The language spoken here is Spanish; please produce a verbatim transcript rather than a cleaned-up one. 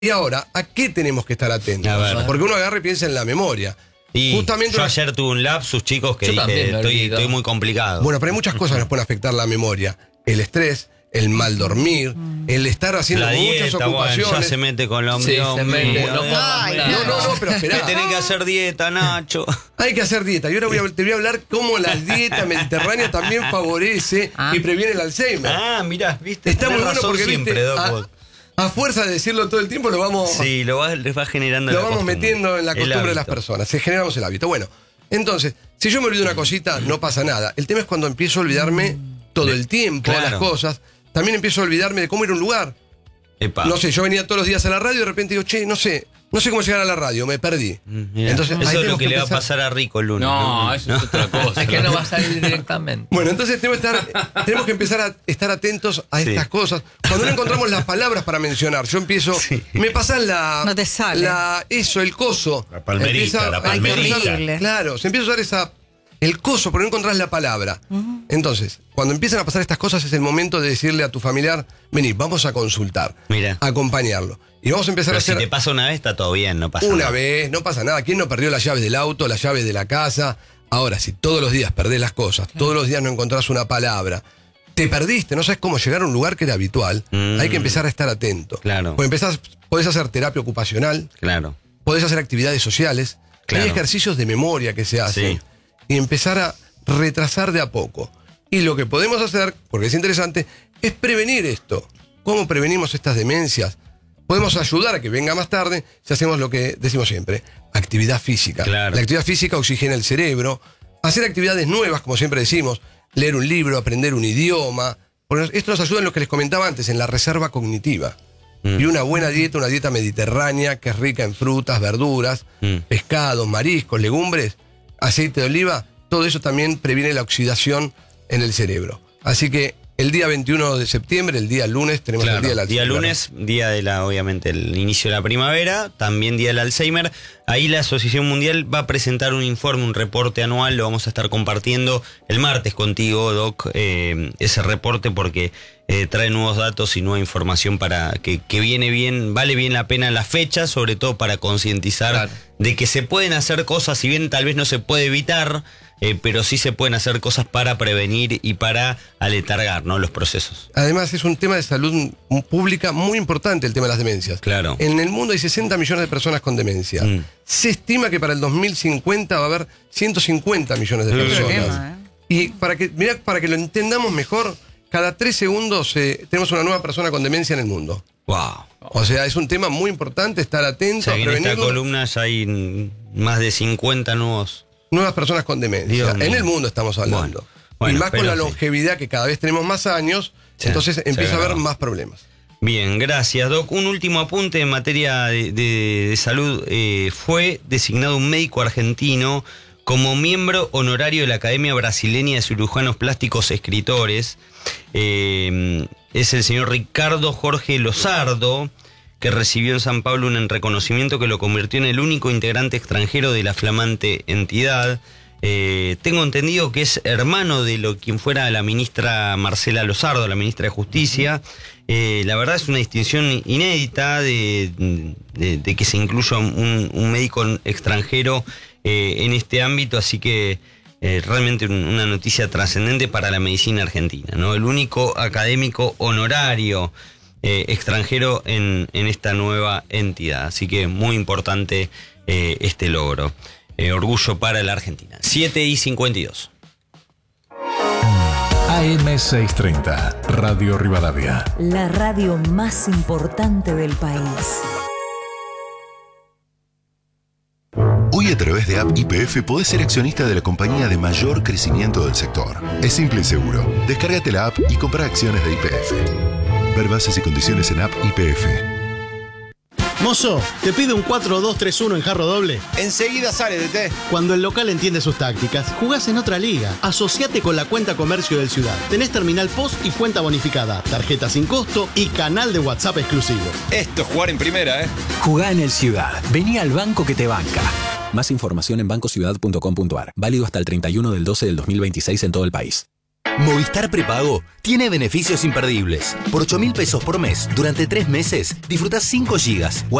Y ahora, ¿a qué tenemos que estar atentos? A ver. Porque uno agarra y piensa en la memoria. Y Justamente yo una... ayer tuve un lapsus, chicos, que Yo dije, también me estoy, olvido. estoy muy complicado. Bueno, pero hay muchas cosas que nos pueden afectar la memoria. El estrés, el mal dormir, el estar haciendo la muchas dieta, bueno, ocupaciones. ya se mete con la Sí, hombre. se mete. No, Ay, no, No, no, no, pero Que esperá. tenés que hacer dieta, Nacho. Hay que hacer dieta. Y ahora voy a, te voy a hablar cómo la dieta mediterránea también favorece Ah. y previene el Alzheimer. Ah, mirá, viste. Está tenés muy bueno razón porque, siempre, viste, Doc, a, vos. a fuerza de decirlo todo el tiempo lo vamos, Sí, lo va, les va generando lo la vamos costumbre. metiendo en la El costumbre de las hábito. personas. Se generamos el hábito. Bueno, entonces, si yo me olvido una cosita, no pasa nada. El tema es cuando empiezo a olvidarme todo el tiempo Claro. las cosas. También empiezo a olvidarme de cómo ir a un lugar. Epa. No sé, yo venía todos los días a la radio y de repente digo, che, no sé, no sé cómo llegar a la radio, me perdí. Mm, mirá, Entonces, ahí eso es lo tenemos que, que le va a empezar- pasar a Rico el lunes. No, eso es otra cosa. Es que no va a salir directamente. Bueno, entonces tenemos que, estar, tenemos que empezar a estar atentos a Sí. estas cosas. Cuando no encontramos las palabras para mencionar, yo empiezo, Sí. me pasan la, No te sale. la eso, el coso. La palmerita, la Empieza- Ay, qué palmerita. horrible. Claro, se empieza a usar esa el coso, pero no encontrás la palabra. Entonces, cuando empiezan a pasar estas cosas es el momento de decirle a tu familiar, vení, vamos a consultar, Mira. acompañarlo. Y vamos a empezar Pero a si hacer te pasa una vez, está todo bien, no pasa una nada. vez, no pasa nada. ¿Quién no perdió las llaves del auto, las llaves de la casa? Ahora, si todos los días perdés las cosas, todos los días no encontrás una palabra, te perdiste, no sabes cómo llegar a un lugar que era habitual, Mm. hay que empezar a estar atento. Claro. Pues empezás, podés hacer terapia ocupacional, Claro. podés hacer actividades sociales, Claro. hay ejercicios de memoria que se hacen. Sí. Y empezar a retrasar de a poco. Y lo que podemos hacer, porque es interesante, es prevenir esto. ¿Cómo prevenimos estas demencias? Podemos ayudar a que venga más tarde si hacemos lo que decimos siempre, actividad física. Claro. La actividad física oxigena el cerebro. Hacer actividades nuevas, como siempre decimos, leer un libro, aprender un idioma. Porque esto nos ayuda en lo que les comentaba antes, en la reserva cognitiva. Mm. Y una buena dieta, una dieta mediterránea, que es rica en frutas, verduras, Mm. pescados, mariscos, legumbres, aceite de oliva, todo eso también previene la oxidación en el cerebro. Así que el día veintiuno de septiembre, el día lunes, tenemos Claro, el día del día Alzheimer. lunes, día de la, obviamente, el inicio de la primavera, también día del Alzheimer. Ahí la Asociación Mundial va a presentar un informe, un reporte anual, lo vamos a estar compartiendo el martes contigo, Doc, eh, ese reporte porque eh, trae nuevos datos y nueva información para que, que viene bien, vale bien la pena la fecha, sobre todo para concientizar Claro. de que se pueden hacer cosas, si bien tal vez no se puede evitar, eh, pero sí se pueden hacer cosas para prevenir y para aletargar, ¿no?, los procesos. Además, es un tema de salud pública muy importante el tema de las demencias. Claro. En el mundo hay sesenta millones de personas con demencia. Mm. Se estima que para el dos mil cincuenta va a haber ciento cincuenta millones de Mm. personas. Problema, Y para que, mirá, para que lo entendamos mejor, cada tres segundos eh, tenemos una nueva persona con demencia en el mundo. Wow. O sea, es un tema muy importante estar O atento sea, a que en esta prevenirlo. columna ya hay mm, más de cincuenta nuevos. Nuevas personas con demencia. Dios mío. En el mundo estamos hablando. Bueno, bueno, y más con pero la sí. longevidad, que cada vez tenemos más años, Sí, entonces sí, empieza a haber verdad. más problemas. Bien, gracias, Doc. Un último apunte en materia de, de- de salud. Eh, fue designado un médico argentino como miembro honorario de la Academia Brasileña de Cirujanos Plásticos Escritores. Eh, es el señor Ricardo Jorge Lozardo, que recibió en San Pablo un reconocimiento que lo convirtió en el único integrante extranjero de la flamante entidad. Eh, tengo entendido que es hermano de lo quien fuera la ministra Marcela Lozardo, la ministra de Justicia. Eh, la verdad es una distinción inédita de, de- de que se incluya un, un médico extranjero eh, en este ámbito, así que eh, realmente un- una noticia trascendente para la medicina argentina, ¿no? El único académico honorario eh, extranjero en, en esta nueva entidad, así que muy importante eh, este logro. Eh, orgullo para la Argentina. siete y cincuenta y dos. A M seiscientos treinta, Radio Rivadavia. La radio más importante del país. Hoy a través de App Y P F podés ser accionista de la compañía de mayor crecimiento del sector. Es simple y seguro. Descárgate la app y compra acciones de Y P F. Ver bases y condiciones en App Y P F. Mozo, te pido un cuatro dos tres uno en jarro doble. Enseguida sale, D T. Cuando el local entiende sus tácticas, jugás en otra liga. Asociate con la cuenta comercio del Ciudad. Tenés terminal post y cuenta bonificada, tarjeta sin costo y canal de WhatsApp exclusivo. Esto es jugar en primera, ¿eh? Jugá en el Ciudad. Vení al banco que te banca. Más información en banco ciudad punto com punto a r. Válido hasta el treinta y uno del doce del dos mil veintiséis en todo el país. Movistar Prepago tiene beneficios imperdibles. Por ocho mil pesos por mes, durante tres meses, disfrutás cinco gigas,